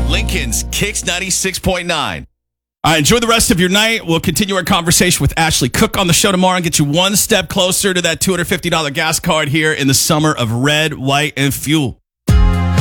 Lincoln's Kicks 96.9. Enjoy the rest of your night. We'll continue our conversation with Ashley Cook on the show tomorrow and get you one step closer to that $250 gas card here in the summer of red, white, and fuel.